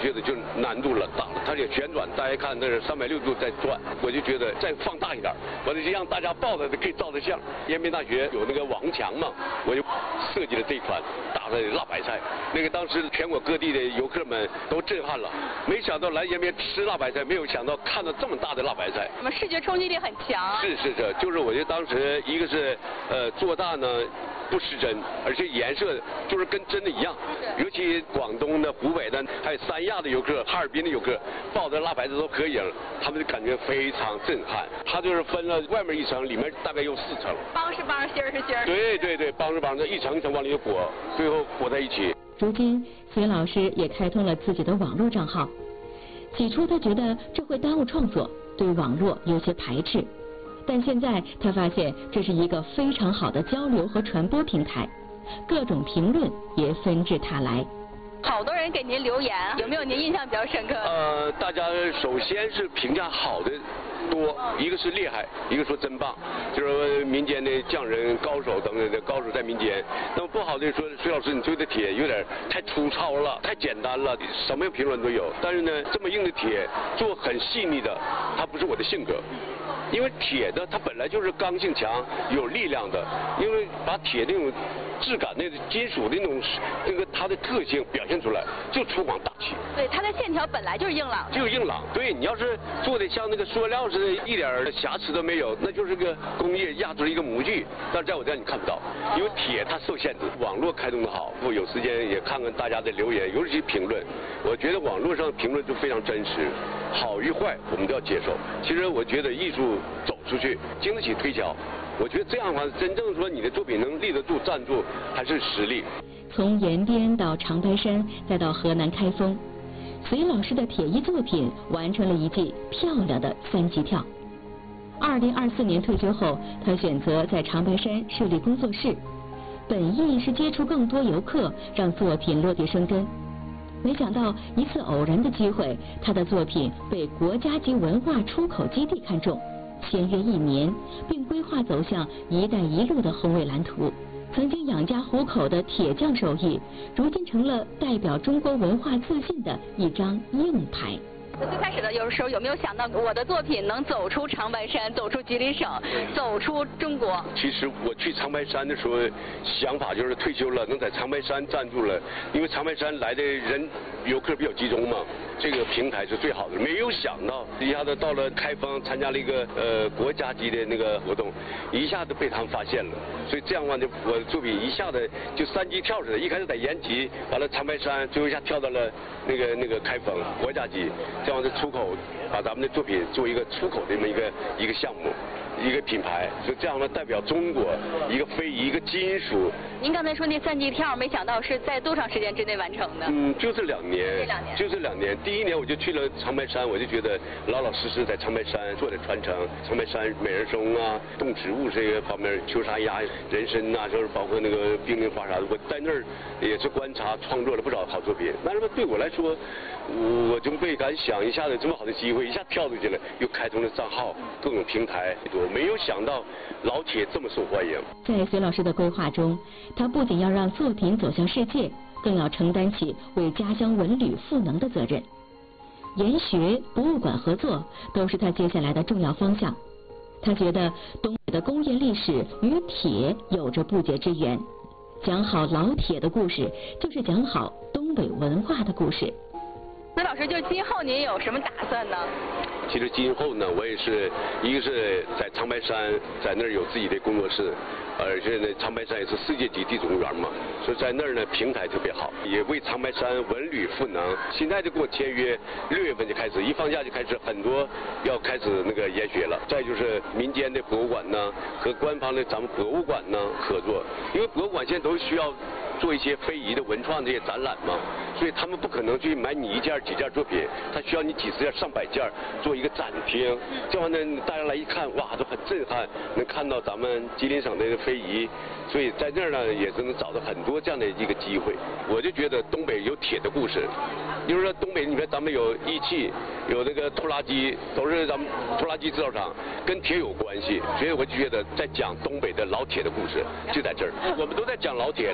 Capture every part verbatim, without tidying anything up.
觉得就难度了大了。它也旋转，大家看那是三百六十度在转，我就觉得再放大一点，完了就让大家抱着可以照得像。延边大学有那个网红墙嘛，我就设计了这款大的辣白菜。那个当时全国各地的游客们都震撼了，没想到来延边吃辣白菜，没有想到看到这么大的辣白菜。 我们视觉冲击力很强。 是是是，就是我觉得当时一个是呃做大呢不失真，而且颜色就是跟真的一样。尤其广东的、湖北的，还有三亚的游客、哈尔滨的游客，抱着辣白菜都合影，他们就感觉非常震撼。它就是分了外面一层，里面大概有四层。 帮是帮，芯儿是芯儿。 对对对，帮是帮，这一层一层往里裹，最后裹在一起。 如今，隋老师也开通了自己的网络账号。起初他觉得这会耽误创作，对网络有些排斥，但现在他发现这是一个非常好的交流和传播平台，各种评论也纷至沓来。 好多人给您留言，有没有您印象比较深刻？ 呃，大家首先是评价好的多，一个是厉害，一个说真棒，就是说民间的匠人、高手等等的高手在民间。那么不好的说，隋老师你做的铁有点太粗糙了，太简单了，什么样评论都有。但是呢，这么硬的铁做很细腻的，它不是我的性格。因为铁的它本来就是刚性强、有力量的，因为把铁那种质感、那个金属的那种那个它的特性表现出来，就粗犷大气。 对，它的线条本来就是硬朗， 就是硬朗。对，你要是做的像那个塑料似的，一点瑕疵都没有，那就是个工业压出一个模具。但是在我这儿你看不到，因为铁它受限制。网络开通的好，我有时间也看看大家的留言，尤其是评论。我觉得网络上评论就非常真实，好与坏我们都要接受。其实我觉得艺术走出去，经得起推敲。我觉得这样的话，真正说你的作品能立得住、站住，还是实力。 从延边到长白山，再到河南开封，隋老师的铁艺作品完成了一记漂亮的三级跳。二零二四年退休后，他选择在长白山设立工作室，本意是接触更多游客，让作品落地生根。没想到一次偶然的机会，他的作品被国家级文化出口基地看中，签约一年，并规划走向“一带一路”的宏伟蓝图。曾经养家糊口的铁匠手艺，如今成了代表中国文化自信的一张硬牌。 最开始的有时候有没有想到我的作品能走出长白山，走出吉林省，走出中国？ 其实我去长白山的时候，想法就是退休了能在长白山站住了，因为长白山来的人游客比较集中嘛，这个平台是最好的。没有想到一下子到了开封，参加了一个呃国家级的那个活动，一下子被他们发现了，所以这样的话就我的作品一下子就三级跳似的，一开始在延吉，完了长白山，最后一下跳到了那个那个开封国家级。这样的出口，把咱们的作品做一个出口的这么一个一个项目，一个品牌，所以这样呢代表中国一个非遗，一个金属。 您刚才说那三级跳，没想到是在多长时间之内完成的？ 嗯，就是两年。 这两年。 就是两年。第一年我就去了长白山，我就觉得老老实实在长白山做的传承，长白山美人松啊、动植物这个方面，秋沙鸭、人参呐、啊，就是包括那个冰凌花啥的，我在那儿也是观察创作了不少好作品。那么对我来说，我就倍感想一下子这么好的机会，一下跳出去了，又开通了账号，各种平台，我没有想到老铁这么受欢迎。 在隋老师的规划中，他不仅要让作品走向世界，更要承担起为家乡文旅赋能的责任。研学、博物馆合作都是他接下来的重要方向。他觉得东北的工业历史与铁有着不解之缘，讲好老铁的故事，就是讲好东北文化的故事。 隋老师，就今后您有什么打算呢？ 其实今后呢，我也是一个是在长白山，在那儿有自己的工作室，而且呢，长白山也是世界级地质公园嘛，所以在那儿呢平台特别好，也为长白山文旅赋能。现在就跟我签约，六月份就开始，一放假就开始很多要开始那个研学了。再就是民间的博物馆呢和官方的咱们博物馆呢合作，因为博物馆现在都需要做一些非遗的文创这些展览嘛，所以他们不可能去买你一件几件作品，他需要你几十件上百件做一个展厅，这样呢大家来一看，哇，都很震撼，能看到咱们吉林省的非遗，所以在那儿呢也是能找到很多这样的一个机会。我就觉得东北有铁的故事，比如说东北，你看咱们有义气，有那个拖拉机，都是咱们拖拉机制造厂，跟铁有关系，所以我就觉得在讲东北的老铁的故事就在这儿。我们都在讲老铁，老铁，其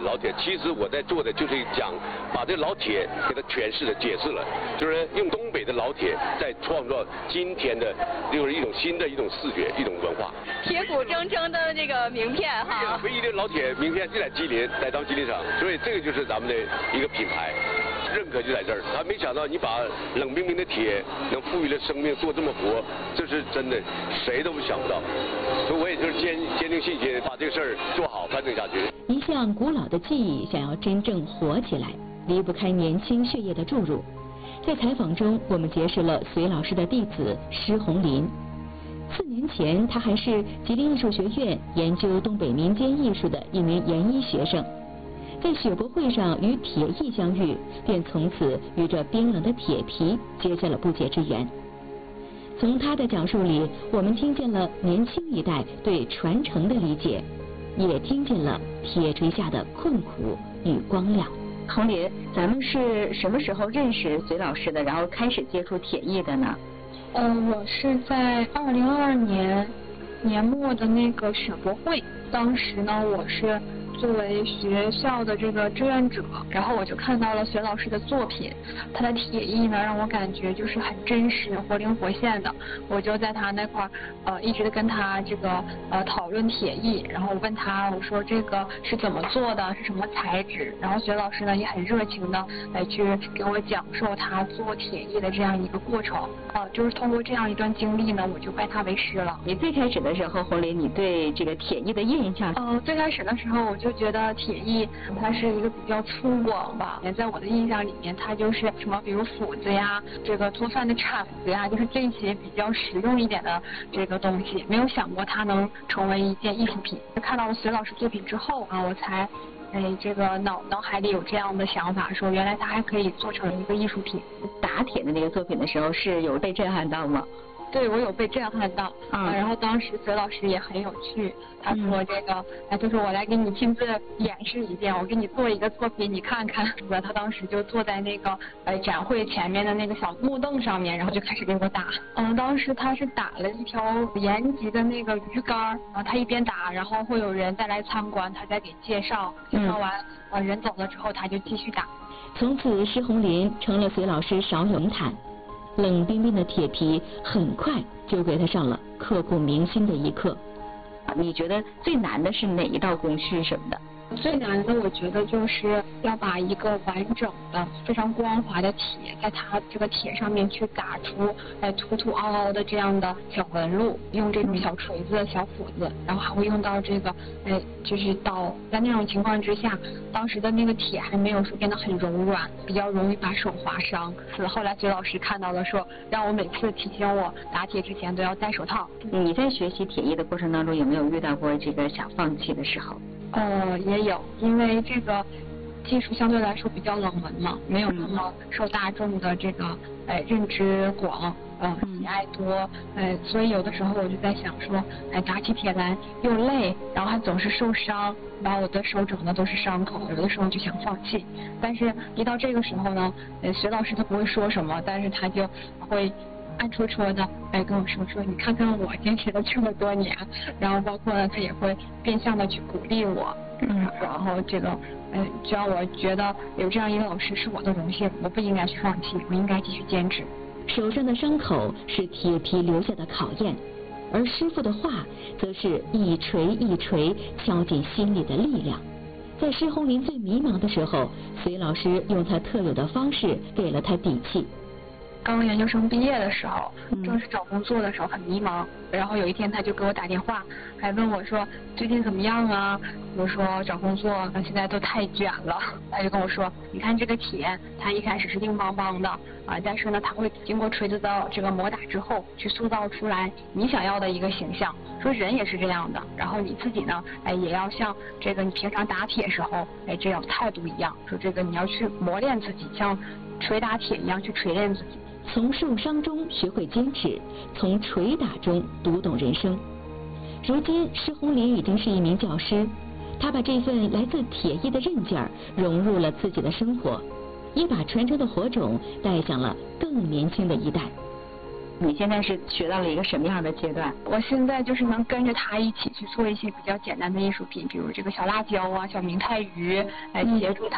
其实我在做的就是讲把这老铁给它诠释了、解释了，就是用东北的老铁在创造今天的，就是一种新的一种视觉、一种文化。 铁骨铮铮的这个名片哈。 唯一的老铁名片就在吉林，在当吉林省，所以这个就是咱们的一个品牌。认可就在这儿，他没想到你把冷冰冰的铁能赋予了生命，做这么活，这是真的，谁都想不到。所以我也就是坚坚定信心，把这个事儿做好，完成下去。 一项古老的技艺想要真正活起来，离不开年轻血液的注入。在采访中，我们结识了隋老师的弟子施红林。四年前，他还是吉林艺术学院研究东北民间艺术的一名研一学生。在雪博会上与铁艺相遇，便从此与这冰冷的铁皮结下了不解之缘。从他的讲述里，我们听见了年轻一代对传承的理解，也听见了铁锤下的困苦与光亮。 红林，咱们是什么时候认识隋老师的，然后开始接触铁艺的呢？ 呃，我是在二零二二年年末的那个雪博会，当时呢，我是作为学校的这个志愿者，然后我就看到了隋老师的作品，他的铁艺呢让我感觉就是很真实、活灵活现的。我就在他那块儿呃一直跟他这个呃讨论铁艺，然后我问他我说这个是怎么做的，是什么材质，然后隋老师呢也很热情的来去给我讲授他做铁艺的这样一个过程。呃，就是通过这样一段经历呢，我就拜他为师了。 你最开始的时候，红林，你对这个铁艺的印象？ 呃，最开始的时候我就觉得铁艺它是一个比较粗犷吧，在我的印象里面，它就是什么，比如斧子呀，这个做饭的铲子呀，就是这些比较实用一点的这个东西。没有想过它能成为一件艺术品。看到了隋老师作品之后啊，我才哎这个脑脑海里有这样的想法，说原来它还可以做成一个艺术品。 打铁的那个作品的时候，是有被震撼到吗？ 对，我有被震撼到， 嗯， 然后当时隋老师也很有趣，他说这个，哎、嗯，他说我来给你亲自演示一遍，我给你做一个作品，你看看。他当时就坐在那个呃展会前面的那个小木凳上面，然后就开始给我打。嗯，当时他是打了一条延吉的那个鱼竿，然后他一边打，然后会有人再来参观，他再给介绍，介绍完，呃、嗯、人走了之后，他就继续打。 从此，施红林成了隋老师少有名谈。冷冰冰的铁皮很快就给他上了刻骨铭心的一课。 你觉得最难的是哪一道工序什么的？ 最难的我觉得就是要把一个完整的非常光滑的铁在它这个铁上面去打出哎凸凸凹凹的这样的小纹路，用这种小锤子小斧子，然后还会用到这个哎就是刀。在那种情况之下，当时的那个铁还没有说变得很柔软，比较容易把手划伤。是后来隋老师看到了，说让我每次提醒我打铁之前都要戴手套。 你在学习铁艺的过程当中有没有遇到过这个想放弃的时候？ 呃，也有，因为这个技术相对来说比较冷门嘛，没有那么受大众的这个哎认知广，呃喜爱多，哎，所以有的时候我就在想说，哎，打起铁来又累，然后还总是受伤，把我的手整的都是伤口，有的时候就想放弃。但是一到这个时候呢，呃，隋老师他不会说什么，但是他就会暗戳戳的哎跟我说说，你看看我坚持了这么多年，然后包括呢他也会变相的去鼓励我，嗯，然后这个呃只要我觉得有这样一个老师是我的荣幸，我不应该去放弃，我应该继续坚持。 手上的伤口是铁皮留下的考验，而师傅的话则是一锤一锤敲进心里的力量。在施红林最迷茫的时候，隋老师用他特有的方式给了他底气。 刚研究生毕业的时候，正式找工作的时候很迷茫，然后有一天他就给我打电话，还问我说最近怎么样啊？我说找工作现在都太卷了。他就跟我说，你看这个铁，它一开始是硬邦邦的啊，但是呢，它会经过锤子的这个磨打之后，去塑造出来你想要的一个形象。说人也是这样的，然后你自己呢，哎，也要像这个你平常打铁时候，哎，这样态度一样。说这个你要去磨练自己，像锤打铁一样去锤炼自己。 从受伤中学会坚持，从捶打中读懂人生。如今，施红林已经是一名教师，他把这份来自铁艺的韧劲儿融入了自己的生活，也把传承的火种带向了更年轻的一代。 你现在是学到了一个什么样的阶段？ 我现在就是能跟着他一起去做一些比较简单的艺术品，比如这个小辣椒啊、小明太鱼，来协助他